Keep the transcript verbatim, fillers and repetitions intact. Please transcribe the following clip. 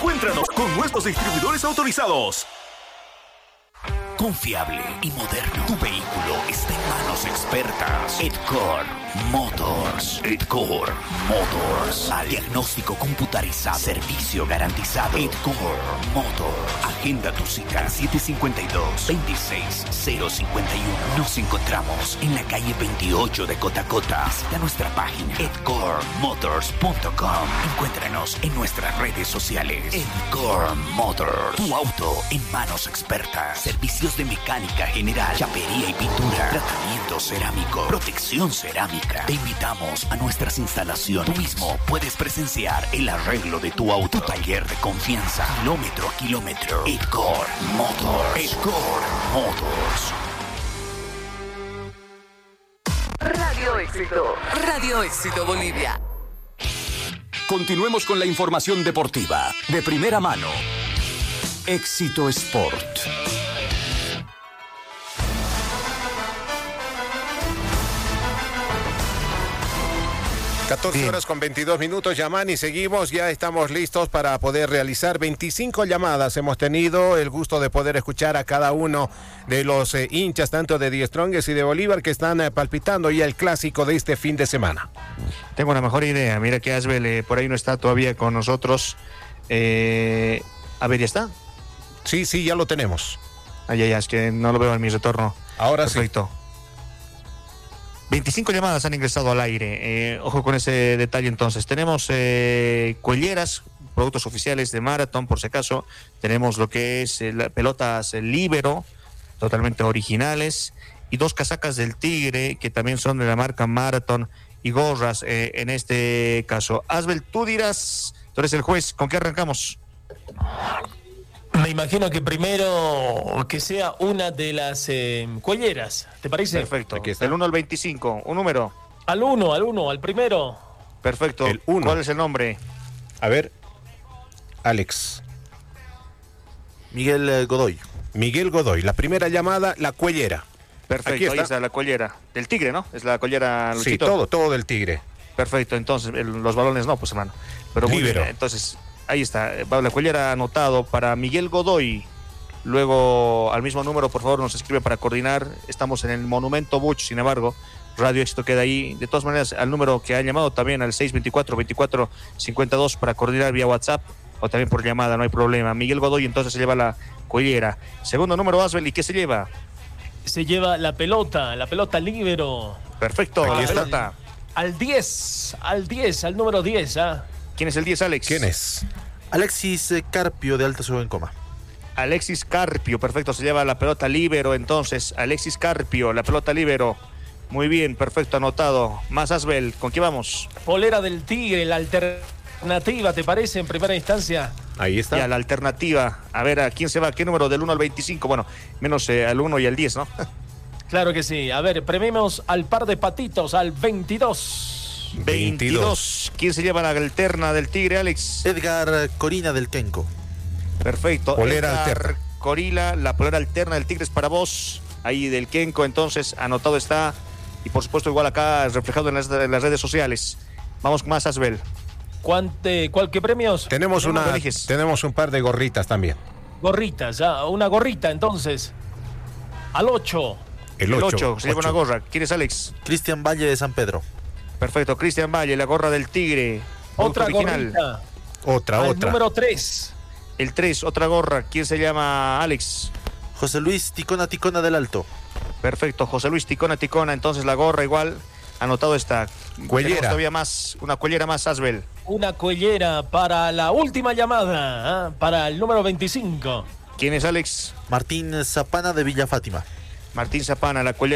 Encuéntranos con nuestros distribuidores autorizados. Confiable y moderno. Tu vehículo está en manos expertas. Edcore Motors. Edcore Motors. Al diagnóstico computarizado. Servicio garantizado. Edcore Motors. Agenda tu cita al siete cinco dos, dos seis cero cinco uno. Nos encontramos en la calle veintiocho de Cotacota. Visita nuestra página edcore motors punto com. Encuéntranos en nuestras redes sociales. Edcore Motors. Tu auto en manos expertas. Servicios de mecánica general, chapería y pintura, tratamiento cerámico, protección cerámica. Te invitamos a nuestras instalaciones. Tú mismo puedes presenciar el arreglo de tu auto. Tu taller de confianza, kilómetro a kilómetro. Edcore Motors. Edcore Motors. Radio Éxito. Radio Éxito Bolivia. Continuemos con la información deportiva de primera mano. Éxito Sport. catorce horas con veintidós minutos, Yaman, y seguimos, ya estamos listos para poder realizar veinticinco llamadas. Hemos tenido el gusto de poder escuchar a cada uno de los eh, hinchas, tanto de Die Strongest y de Bolívar, que están eh, palpitando ya el clásico de este fin de semana. Tengo una mejor idea, mira que Asbel eh, por ahí no está todavía con nosotros. Eh, a ver, ¿ya está? Sí, sí, ya lo tenemos. Ay, ay, ay, es que no lo veo en mi retorno. Ahora Perfecto. sí. veinticinco llamadas han ingresado al aire. Eh, ojo con ese detalle entonces. Tenemos eh, cuelleras, productos oficiales de Marathon, por si acaso. Tenemos lo que es eh, la, pelotas eh, Libero, totalmente originales. Y dos casacas del Tigre, que también son de la marca Marathon. Y gorras eh, en este caso. Asbel, tú dirás, tú eres el juez, ¿con qué arrancamos? Me imagino que primero que sea una de las eh, cuelleras, ¿te parece? Perfecto. Aquí está. Del uno al veinticinco, un número. Al uno, al uno, al primero. Perfecto. El uno. ¿Cuál es el nombre? A ver, Alex. Miguel eh, Godoy. Miguel Godoy, la primera llamada, la cuellera. Perfecto, Aquí está. ahí está la collera. Del Tigre, ¿no? Es la collera, Sí, Luchito. todo, todo del Tigre. Perfecto, entonces el- los balones no, pues hermano. Pero muy Libero. bien, entonces ahí está, va la cuellera anotado para Miguel Godoy. Luego al mismo número, por favor, nos escribe para coordinar. Estamos en el Monumento Buch, sin embargo, Radio Éxito queda ahí. De todas maneras, al número que han llamado también, al seis veinticuatro, veinticuatro cincuenta y dos, para coordinar vía WhatsApp o también por llamada, no hay problema. Miguel Godoy entonces se lleva la cuellera. Segundo número, Asbel, ¿y qué se lleva? Se lleva la pelota, la pelota Libero. Perfecto, Aquí la está. pelota. Al diez, al diez, al número diez, ¿ah? ¿Quién es el diez, Alex? ¿Quién es? Alexis eh, Carpio, de Alta Ciudad en Coma. Alexis Carpio, perfecto, se lleva la pelota Libero entonces. Alexis Carpio, la pelota Libero. Muy bien, perfecto, anotado. Más Asbel, ¿con qué vamos? Polera del Tigre, la alternativa, ¿te parece en primera instancia? Ahí está. Ya, la alternativa. A ver, ¿a quién se va? ¿Qué número? Del uno al veinticinco. Bueno, menos eh, al uno y al diez, ¿no? Claro que sí. A ver, premiemos al par de patitos, al veintidós. veintidós. ¿Quién se lleva la alterna del Tigre, Alex? Edgar Corina del Kenco. Perfecto. Polera Edgar alterna. Corila, la polera alterna del Tigre es para vos. Ahí del Kenco, entonces, anotado está. Y por supuesto, igual acá reflejado en las, en las redes sociales. Vamos con más, Asbel. ¿Cuánte, cuál, ¿Qué premios? Tenemos ¿Cómo una, lo eliges? tenemos un par de gorritas también. Gorritas, ya, una gorrita entonces. Al ocho. El El ocho. ocho, se lleva una gorra. ¿Quién es, Alex? Cristian Valle de San Pedro. Perfecto, Cristian Valle, la gorra del Tigre. Otra Producto original. gorrita. Otra, Al otra. número tres. El tres, otra gorra. ¿Quién se llama, Alex? José Luis Ticona Ticona del Alto. Perfecto, José Luis Ticona Ticona. Entonces la gorra igual, anotado está. Cuellera. Tenemos todavía más, una cuellera más, Asbel. Una cuellera para la última llamada, ¿ah? Para el número veinticinco. ¿Quién es, Alex? Martín Zapana de Villa Fátima. Martín Zapana, la cuellera.